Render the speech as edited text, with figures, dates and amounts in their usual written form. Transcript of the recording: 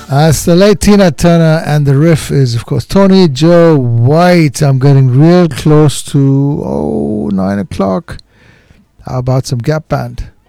It's the late Tina Turner, and the riff is, of course, Tony Joe White. I'm getting real close to 9 o'clock. How about some Gap Band?